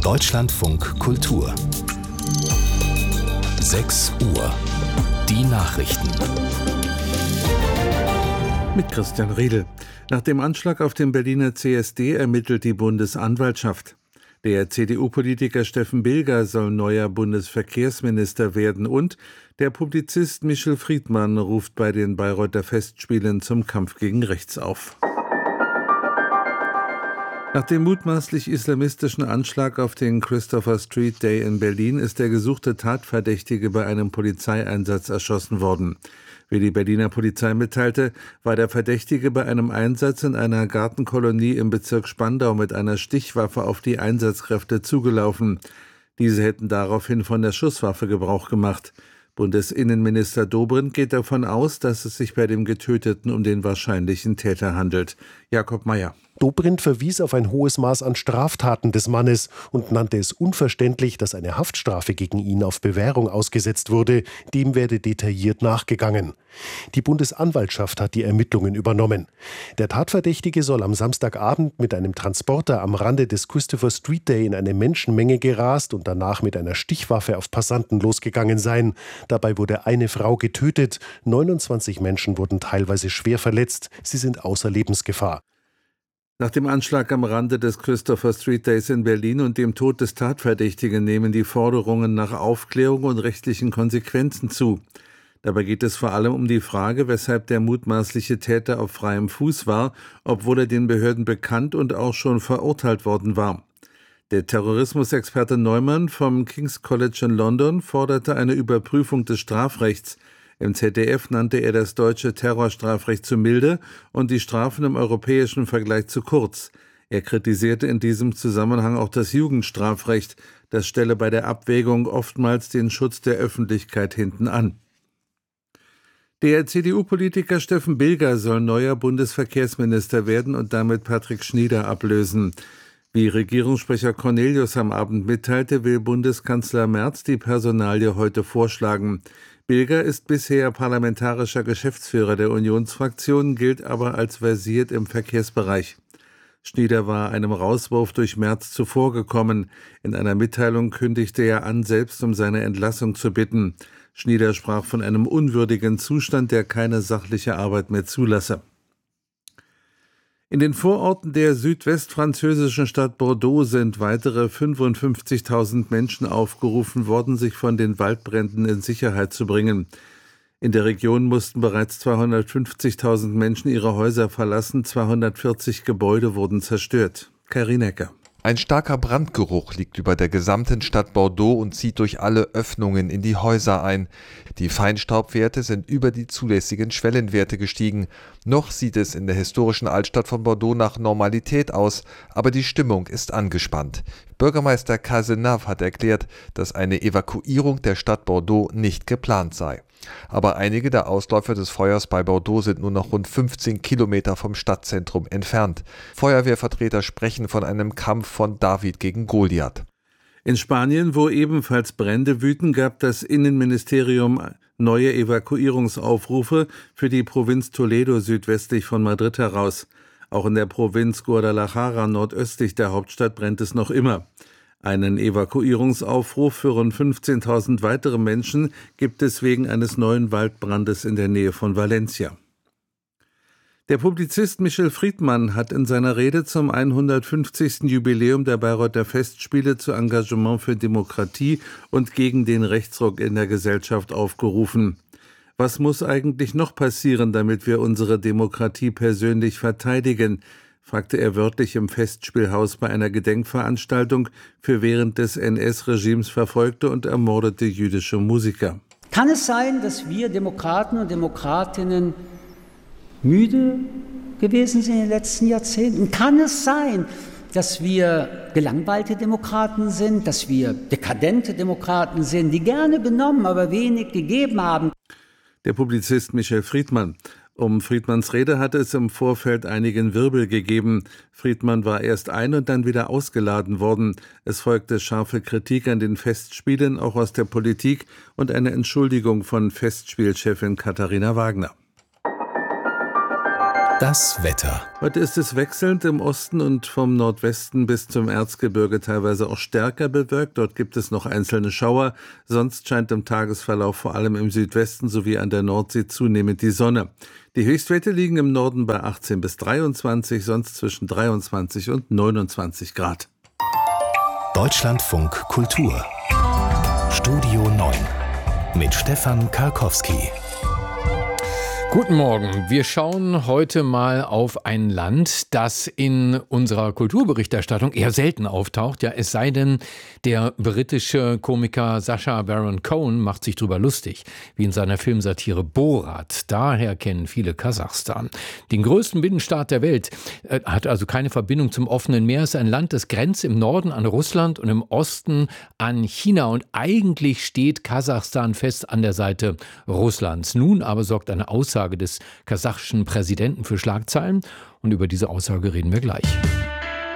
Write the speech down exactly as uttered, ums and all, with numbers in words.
Deutschlandfunk Kultur. sechs Uhr. Die Nachrichten. Mit Christian Riedel. Nach dem Anschlag auf den Berliner C S D ermittelt die Bundesanwaltschaft. Der C D U-Politiker Steffen Bilger soll neuer Bundesverkehrsminister werden und der Publizist Michel Friedmann ruft bei den Bayreuther Festspielen zum Kampf gegen rechts auf. Nach dem mutmaßlich islamistischen Anschlag auf den Christopher Street Day in Berlin ist der gesuchte Tatverdächtige bei einem Polizeieinsatz erschossen worden. Wie die Berliner Polizei mitteilte, war der Verdächtige bei einem Einsatz in einer Gartenkolonie im Bezirk Spandau mit einer Stichwaffe auf die Einsatzkräfte zugelaufen. Diese hätten daraufhin von der Schusswaffe Gebrauch gemacht. Bundesinnenminister Dobrindt geht davon aus, dass es sich bei dem Getöteten um den wahrscheinlichen Täter handelt. Jakob Mayer. Dobrindt verwies auf ein hohes Maß an Straftaten des Mannes und nannte es unverständlich, dass eine Haftstrafe gegen ihn auf Bewährung ausgesetzt wurde. Dem werde detailliert nachgegangen. Die Bundesanwaltschaft hat die Ermittlungen übernommen. Der Tatverdächtige soll am Samstagabend mit einem Transporter am Rande des Christopher Street Day in eine Menschenmenge gerast und danach mit einer Stichwaffe auf Passanten losgegangen sein. Dabei wurde eine Frau getötet, neunundzwanzig Menschen wurden teilweise schwer verletzt. Sie sind außer Lebensgefahr. Nach dem Anschlag am Rande des Christopher Street Days in Berlin und dem Tod des Tatverdächtigen nehmen die Forderungen nach Aufklärung und rechtlichen Konsequenzen zu. Dabei geht es vor allem um die Frage, weshalb der mutmaßliche Täter auf freiem Fuß war, obwohl er den Behörden bekannt und auch schon verurteilt worden war. Der Terrorismusexperte Neumann vom King's College in London forderte eine Überprüfung des Strafrechts. Im Z D F nannte er das deutsche Terrorstrafrecht zu milde und die Strafen im europäischen Vergleich zu kurz. Er kritisierte in diesem Zusammenhang auch das Jugendstrafrecht. Das stelle bei der Abwägung oftmals den Schutz der Öffentlichkeit hinten an. Der C D U-Politiker Steffen Bilger soll neuer Bundesverkehrsminister werden und damit Patrick Schnieder ablösen. Wie Regierungssprecher Cornelius am Abend mitteilte, will Bundeskanzler Merz die Personalie heute vorschlagen. Bilger ist bisher parlamentarischer Geschäftsführer der Unionsfraktion, gilt aber als versiert im Verkehrsbereich. Schnieder war einem Rauswurf durch Merz zuvorgekommen. In einer Mitteilung kündigte er an, selbst um seine Entlassung zu bitten. Schnieder sprach von einem unwürdigen Zustand, der keine sachliche Arbeit mehr zulasse. In den Vororten der südwestfranzösischen Stadt Bordeaux sind weitere fünfundfünfzigtausend Menschen aufgerufen worden, sich von den Waldbränden in Sicherheit zu bringen. In der Region mussten bereits zweihundertfünfzigtausend Menschen ihre Häuser verlassen, zweihundertvierzig Gebäude wurden zerstört. Karin Ecker. Ein starker Brandgeruch liegt über der gesamten Stadt Bordeaux und zieht durch alle Öffnungen in die Häuser ein. Die Feinstaubwerte sind über die zulässigen Schwellenwerte gestiegen. Noch sieht es in der historischen Altstadt von Bordeaux nach Normalität aus, aber die Stimmung ist angespannt. Bürgermeister Cazenave hat erklärt, dass eine Evakuierung der Stadt Bordeaux nicht geplant sei. Aber einige der Ausläufer des Feuers bei Bordeaux sind nur noch rund fünfzehn Kilometer vom Stadtzentrum entfernt. Feuerwehrvertreter sprechen von einem Kampf von David gegen Goliath. In Spanien, wo ebenfalls Brände wüten, gab das Innenministerium neue Evakuierungsaufrufe für die Provinz Toledo südwestlich von Madrid heraus. Auch in der Provinz Guadalajara nordöstlich der Hauptstadt brennt es noch immer. Einen Evakuierungsaufruf für rund fünfzehntausend weitere Menschen gibt es wegen eines neuen Waldbrandes in der Nähe von Valencia. Der Publizist Michel Friedmann hat in seiner Rede zum hundertfünfzigsten Jubiläum der Bayreuther Festspiele zu Engagement für Demokratie und gegen den Rechtsruck in der Gesellschaft aufgerufen. Was muss eigentlich noch passieren, damit wir unsere Demokratie persönlich verteidigen, fragte er wörtlich im Festspielhaus bei einer Gedenkveranstaltung für während des N S-Regimes verfolgte und ermordete jüdische Musiker. Kann es sein, dass wir Demokraten und Demokratinnen müde gewesen sind in den letzten Jahrzehnten? Kann es sein, dass wir gelangweilte Demokraten sind, dass wir dekadente Demokraten sind, die gerne genommen, aber wenig gegeben haben? Der Publizist Michel Friedmann. Um Friedmanns Rede hatte es im Vorfeld einigen Wirbel gegeben. Friedmann war erst ein- und dann wieder ausgeladen worden. Es folgte scharfe Kritik an den Festspielen, auch aus der Politik, und eine Entschuldigung von Festspielchefin Katharina Wagner. Das Wetter. Heute ist es wechselnd im Osten und vom Nordwesten bis zum Erzgebirge teilweise auch stärker bewölkt. Dort gibt es noch einzelne Schauer. Sonst scheint im Tagesverlauf vor allem im Südwesten sowie an der Nordsee zunehmend die Sonne. Die Höchstwerte liegen im Norden bei achtzehn bis dreiundzwanzig, sonst zwischen dreiundzwanzig und neunundzwanzig Grad. Deutschlandfunk Kultur. Studio neun mit Stefan Karkowski. Guten Morgen. Wir schauen heute mal auf ein Land, das in unserer Kulturberichterstattung eher selten auftaucht. Ja, es sei denn, der britische Komiker Sacha Baron Cohen macht sich drüber lustig, wie in seiner Filmsatire Borat. Daher kennen viele Kasachstan. Den größten Binnenstaat der Welt, äh, hat also keine Verbindung zum offenen Meer, ist ein Land, das grenzt im Norden an Russland und im Osten an China. Und eigentlich steht Kasachstan fest an der Seite Russlands. Nun aber sorgt eine Aussage des kasachischen Präsidenten für Schlagzeilen und über diese Aussage reden wir gleich.